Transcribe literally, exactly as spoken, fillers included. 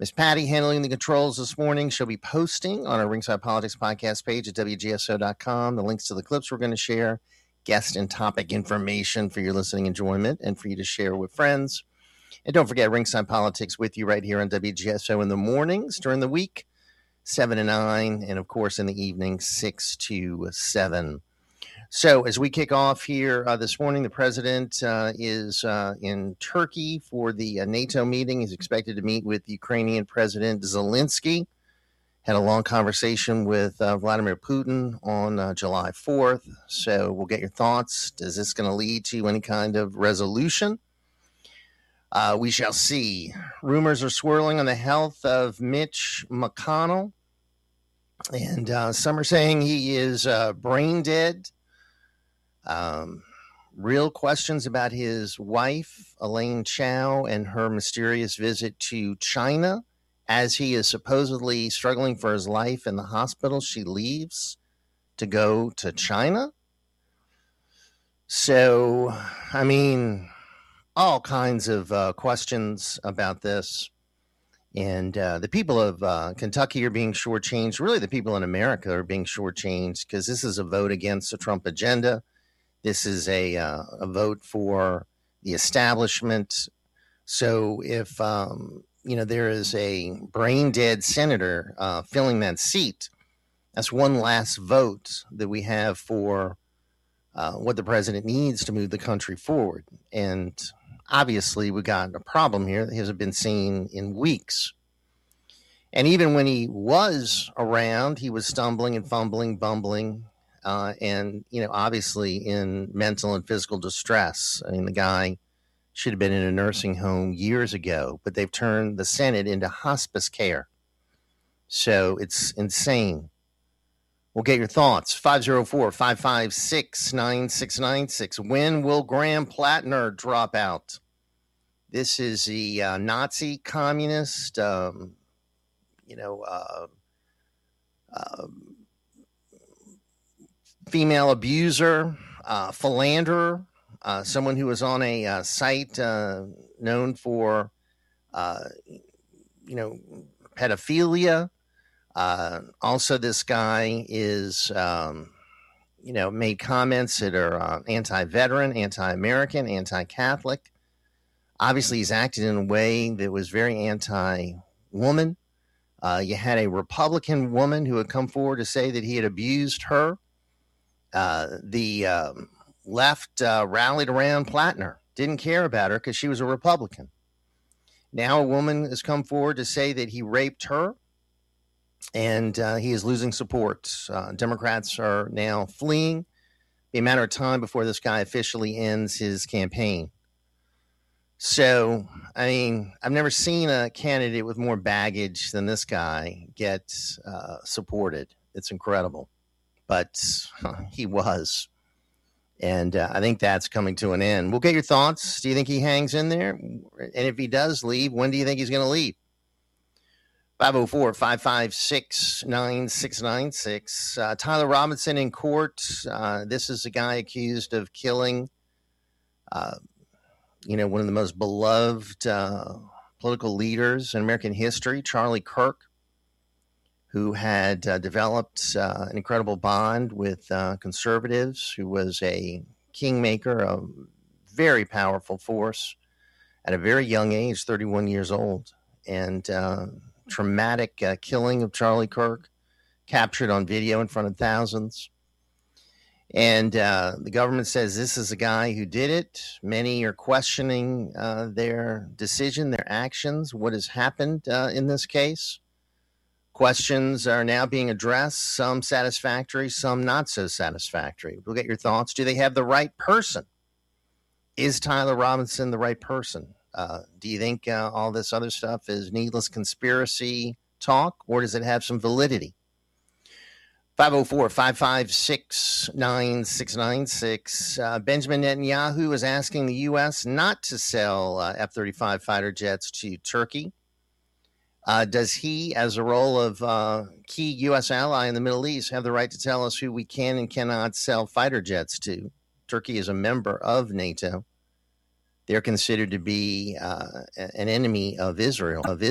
Miss Patty handling the controls this morning. She'll be posting on our Ringside Politics podcast page at W G S O dot com the links to the clips we're going to share, guest and topic information for your listening enjoyment and for you to share with friends. And don't forget Ringside Politics with you right here on W G S O in the mornings during the week, seven to nine, and of course in the evening, six to seven. So as we kick off here uh, this morning, the president uh, is uh, in Turkey for the uh, NATO meeting. He's expected to meet with Ukrainian President Zelensky. Had a long conversation with uh, Vladimir Putin on uh, July fourth. So we'll get your thoughts. Is this going to lead to any kind of resolution? Uh, we shall see. Rumors are swirling on the health of Mitch McConnell. And uh, some are saying he is uh, brain dead. Um, real questions about his wife, Elaine Chao, and her mysterious visit to China as he is supposedly struggling for his life in the hospital. She leaves to go to China. So, I mean, all kinds of uh, questions about this. And uh, the people of uh, Kentucky are being shortchanged. Really, the people in America are being shortchanged because this is a vote against the Trump agenda. This is a, uh, a vote for the establishment. So if, um, you know, there is a brain dead senator uh, filling that seat, that's one last vote that we have for uh, what the president needs to move the country forward. And obviously, we got a problem here that hasn't been seen in weeks. And even when he was around, he was stumbling and fumbling, bumbling. Uh, and, you know, obviously in mental and physical distress. I mean, the guy should have been in a nursing home years ago, but they've turned the Senate into hospice care. So it's insane. We'll get your thoughts. five oh four, five five six, nine six nine six. When will Graham Plattner drop out? This is the uh, Nazi communist, um, you know, uh, uh, female abuser, uh, philanderer, uh, someone who was on a uh, site uh, known for, uh, you know, pedophilia. Uh, also, this guy is, um, you know, made comments that are uh, anti-veteran, anti-American, anti-Catholic. Obviously, he's acted in a way that was very anti-woman. Uh, you had a Republican woman who had come forward to say that he had abused her. Uh, the um, left uh, rallied around Plattner, didn't care about her because she was a Republican. Now a woman has come forward to say that he raped her, and uh, he is losing support. Uh, Democrats are now fleeing. It'll be a matter of time before this guy officially ends his campaign. So, I mean, I've never seen a candidate with more baggage than this guy get uh, supported. It's incredible. But uh, he was. And uh, I think that's coming to an end. We'll get your thoughts. Do you think he hangs in there? And if he does leave, when do you think he's going to leave? five oh four, five five six, nine six nine six. Uh, Tyler Robinson in court. Uh, this is a guy accused of killing, uh, you know, one of the most beloved uh, political leaders in American history, Charlie Kirk, who had uh, developed uh, an incredible bond with uh, conservatives, who was a kingmaker, a very powerful force at a very young age, thirty-one years old. And uh, traumatic uh, killing of Charlie Kirk, captured on video in front of thousands. And uh, the government says this is a guy who did it. Many are questioning uh, their decision, their actions, what has happened uh, in this case. Questions are now being addressed, some satisfactory, some not so satisfactory. We'll get your thoughts. Do they have the right person? Is Tyler Robinson the right person? Uh, do you think uh, all this other stuff is needless conspiracy talk, or does it have some validity? five oh four, five five six, nine six nine six. Uh, Benjamin Netanyahu is asking the U S not to sell uh, F thirty-five fighter jets to Turkey. Uh, does he, as a role of uh, key U S ally in the Middle East, have the right to tell us who we can and cannot sell fighter jets to? Turkey is a member of NATO. They're considered to be uh, an enemy of Israel. Of Israel.